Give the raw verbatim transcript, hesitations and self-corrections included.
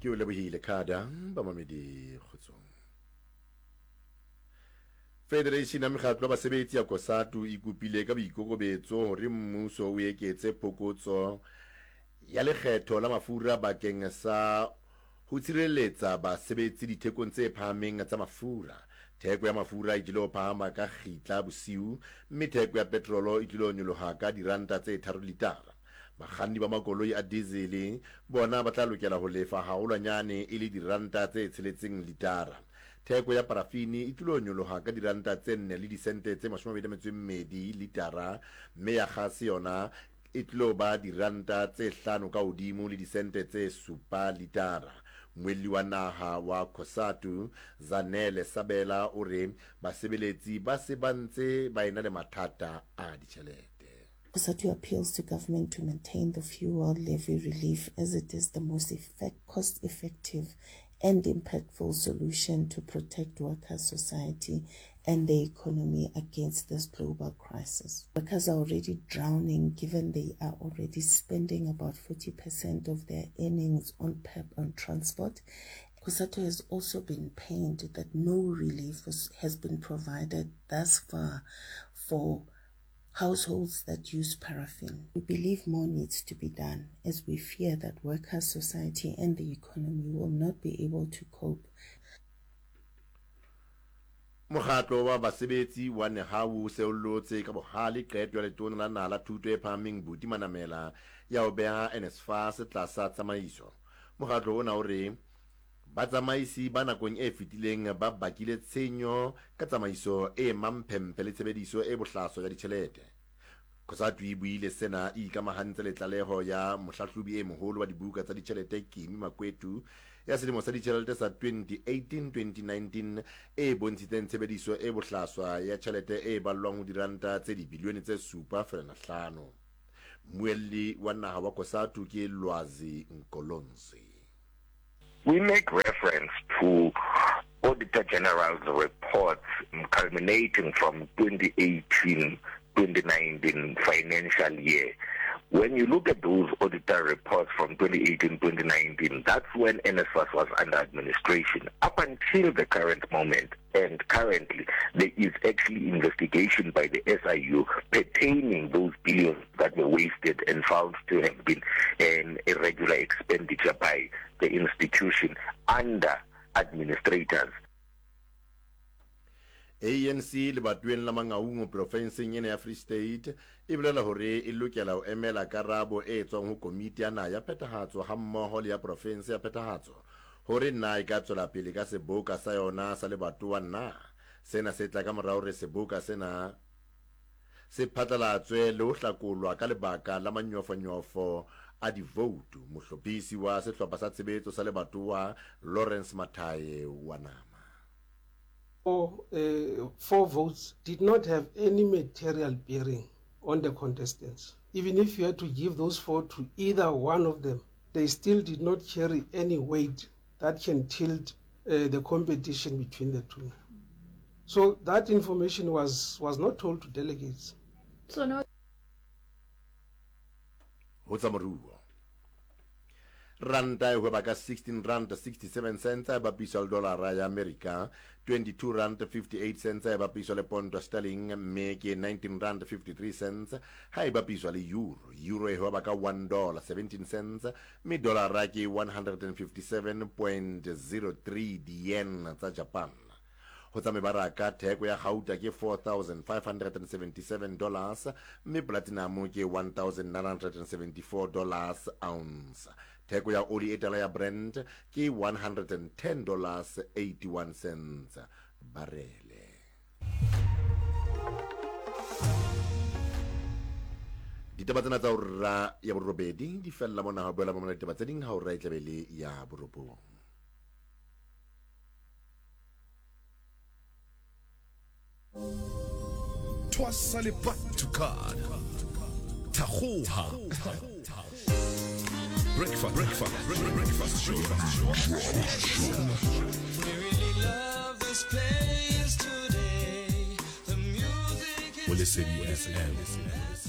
ke o lebohile Khada ba mamedi kgotsong. Federation ya Mekgatlo ya Basebetsi ya COSATU e kopile ka boikokobetso hore mmuso o eketse phokotso ya lekgetho la mafura bakeng sa ho tshireletsa basebetsi dithekong tse phahameng tsa mafura. Theko ya mafura e tlilo phahama ka kgitla bosiu, mme theko ya petrolo e tlilo nyoloha ka diranta tse tharo litara. Bakganni ba makoloi a diesel bona ba tla lokela ho lefa haholwanyane e le diranta tse tsheletseng litara. Theko ya parafini e tlilo nyoloha ka diranta tse nne le disente tse mashome a mabedi a mmedi litara, mme ya gase yona e tlilo ba diranta tse hlano ka hodimo le disente tse supa litara. Mweli wa naha wa COSATU Zanele Sabela o re basebeletsi ba se bantse ba ena le mathata a ditjhelete. COSATU appeals to government to maintain the fuel levy relief as it is the most effect, cost-effective and impactful solution to protect workers, society and the economy against this global crisis. Workers are already drowning given they are already spending about forty percent of their earnings on P E P and transport. COSATU has also been pained that no relief was, has been provided thus far for households that use paraffin. We believe more needs to be done as we fear that workers, society and the economy will not be able to cope. Mokgatlo wa basebetsi wa Nehawu se o lotse ka bohale qeto ya letona la naha la thuto e phahameng Buti Manamela ya ho beha NSFAS tlasa tsamaiso. Mokgatlo ona o re batsamaisi ba nakong e fetileng ba bakile tshenyo ka tsamaiso e mamphemphe le tshebediso e bohlaso ya ditjhelete. COSATU e buile sena e ikamahantse le tlaleho ya mohlahlobi e moholo wa dibuka tsa ditjhelete Kimi Makwetu ya selemo sa ditjhelete sa twenty eighteen twenty nineteen e bontshitseng tshebediso e bohlaswa ya tjhelete e ballwang ho diranta tse dibilione tse supa feela hlano. Mmuelli wa naha wa COSATU ke Lwazi Nkolonzi. We make reference to Auditor General's reports culminating from twenty eighteen twenty nineteen financial year. When you look at those auditor reports from twenty eighteen twenty nineteen, that's when NSFAS was under administration up until the current moment. And currently, there is actually investigation by the S I U pertaining those billions that were wasted and found to have been an irregular expenditure by the institution under administrators. A N C le batweng la Mangaung provinceng ena ya Free State e bolela hore e lokela ho emela karabo e tswang ho komiti ya naha ya phethahatso hammoho le ya province ya phethahatso hore na e ka tswela pele ka seboka sa yona sa lebatowa na. Sena se tla ka morao re seboka sena se phatlalatswe le ho hlakolwa ka lebaka la manyofonyofo a divoutu. Mohlophisi wa sehlopha sa tshebetso sa lebatowa Lawrence Mathae wa nama. Four, uh, four votes did not have any material bearing on the contestants. Even if you had to give those four to either one of them, they still did not carry any weight that can tilt uh, the competition between the two. So that information was, was not told to delegates. So no. Randa e hweba ka sixteen rand sixty-seven cents e bapiswa le dolara ya America, twenty-two rand fifty-eight cents e bapiswa le pound sterling, mme ke nineteen rand fifty-three cents ha e bapiswa le euro. Euro e hweba ka one dollar seventeen cents, mme dolara ke one hundred fifty-seven point zero three yen tsa Japan. Ho tsa mebaraka theko ya gauta ke four thousand five hundred seventy-seven dollars, mme platinum ke one thousand nine hundred seventy-four dollars ounce. Theko ya oli e tala ya Brent ke one hundred ten dollars eighty-one cents barele. Ditaba tsena tsa urra ya borobedi di fella mona ha boela mona ditaba tse ding ha urra e tlabele ya borobong. Twasale Batukad Tahoha Breakfast, breakfast, breakfast show. We really love this place today. The music is Well, listen,